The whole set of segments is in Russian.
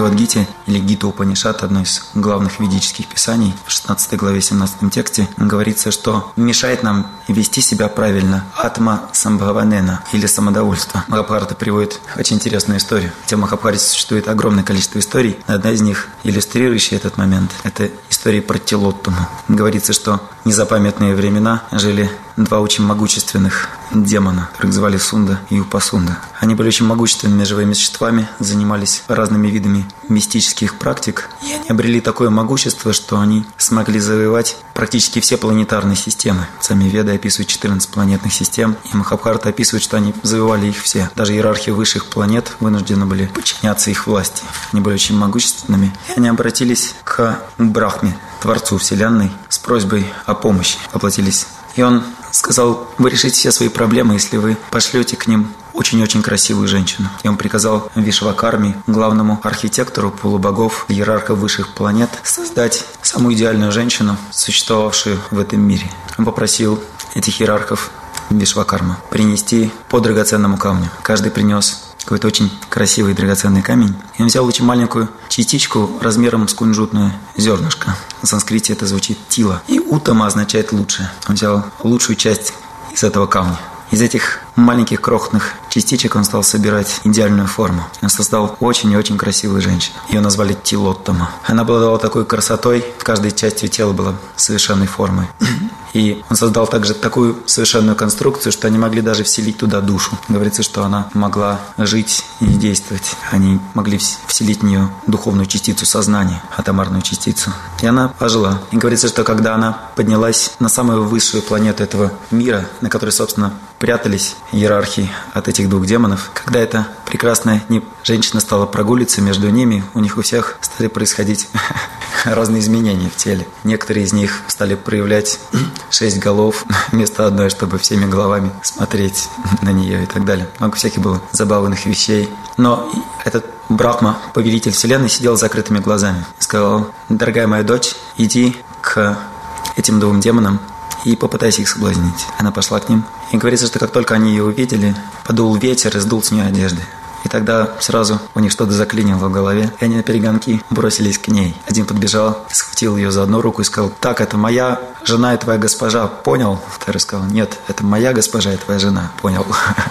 Бхагавад-гите или Гита Упанишат, одно из главных ведических писаний, в 16 главе 17 тексте говорится, что мешает нам вести себя правильно атма самбхаванена или самодовольство. Махабхарата приводит очень интересную историю. Хотя в Махабхарате существует огромное количество историй. Одна из них, иллюстрирующая этот момент, это история про Тилоттаму. Говорится, что в незапамятные времена жили два очень могущественных демона, которых звали Сунда и Упасунда. Они были очень могущественными живыми существами, занимались разными видами мистических практик, и они обрели такое могущество, что они смогли завоевать практически все планетарные системы. Сами Веды описывают 14 планетных систем, и Махабхарата описывает, что они завоевали их все. Даже иерархия высших планет вынуждены были подчиняться их власти. Они были очень могущественными. И они обратились к Брахме, Творцу Вселенной, с просьбой о помощи. Воплотились. И он сказал: вы решите все свои проблемы, если вы пошлете к ним очень-очень красивую женщину. И он приказал Вишвакарме, главному архитектору полубогов, иерарха высших планет, создать самую идеальную женщину, существовавшую в этом мире. Он попросил этих иерархов Вишвакарма принести по драгоценному камню. Каждый принес какой-то очень красивый драгоценный камень. И он взял очень маленькую частичку размером с кунжутное зернышко. На санскрите это звучит тила. И утама означает лучшее. Он взял лучшую часть из этого камня. Из этих маленьких крохотных частичек он стал собирать идеальную форму. Он создал очень и очень красивую женщину. Ее назвали Тилоттама. Она обладала такой красотой, в каждой части тела была совершенной формой. И он создал также такую совершенную конструкцию, что они могли даже вселить туда душу. Говорится, что она могла жить и действовать. Они могли вселить в нее духовную частицу сознания, атомарную частицу. И она ожила. И говорится, что когда она поднялась на самую высшую планету этого мира, на которой, собственно, прятались иерархии от этих двух демонов, когда эта прекрасная женщина стала прогуливаться между ними, у них у всех стали происходить разные изменения в теле. Некоторые из них стали проявлять 6 голов вместо одной, чтобы всеми головами смотреть на нее и так далее. Много всяких было забавных вещей. Но этот Брахма, повелитель вселенной, сидел с закрытыми глазами и сказал: дорогая моя дочь, иди к этим двум демонам и попытайся их соблазнить. Она пошла к ним. И говорится, что как только они ее увидели, подул ветер и сдул с нее одежды. И тогда сразу у них что-то заклинило в голове, и они на перегонки бросились к ней. Один подбежал, схватил ее за одну руку и сказал: так, это моя жена и твоя госпожа, понял? Второй сказал: нет, это моя госпожа и твоя жена, понял?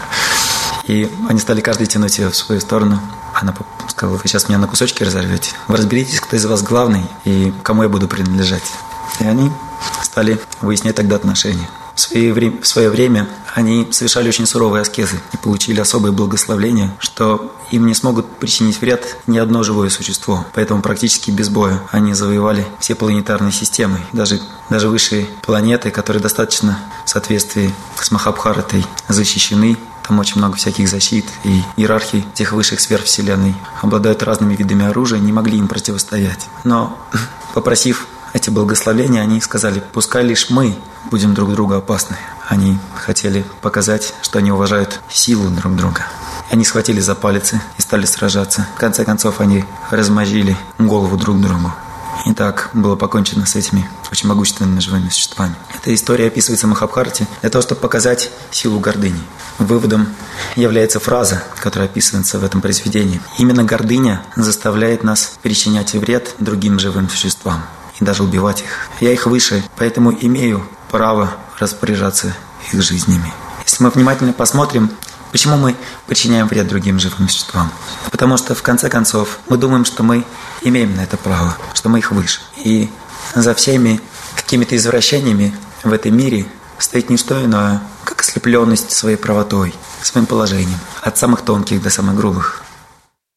И они стали каждый тянуть ее в свою сторону. Она сказала: вы сейчас меня на кусочки разорвете. Вы разберитесь, кто из вас главный и кому я буду принадлежать. И они стали выяснять тогда отношения. В свое время они совершали очень суровые аскезы и получили особое благословение, что им не смогут причинить вред ни одно живое существо. Поэтому практически без боя они завоевали все планетарные системы. Даже высшие планеты, которые достаточно в соответствии с Махабхаратой защищены. Там очень много всяких защит, и иерархии тех высших сфер Вселенной обладают разными видами оружия, не могли им противостоять. Но, попросив эти благословения, они сказали: пускай лишь мы будем друг другу опасны. Они хотели показать, что они уважают силу друг друга. Они схватили за палицы и стали сражаться. В конце концов, они размозжили голову друг другу. И так было покончено с этими очень могущественными живыми существами. Эта история описывается в Махабхарате для того, чтобы показать силу гордыни. Выводом является фраза, которая описывается в этом произведении. Именно гордыня заставляет нас причинять вред другим живым существам и даже убивать их. Я их выше, поэтому имею право распоряжаться их жизнями. Если мы внимательно посмотрим, почему мы причиняем вред другим живым существам? Потому что, в конце концов, мы думаем, что мы имеем на это право, что мы их выше. И за всеми какими-то извращениями в этом мире стоит не что иное, как ослепленность своей правотой, своим положением, от самых тонких до самых грубых.